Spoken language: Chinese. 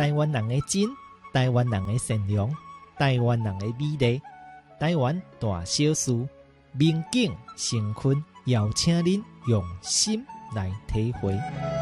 台湾人的真，台湾人的善良，台湾人的美丽，台湾大小事，民警成群，邀请您用心来体会。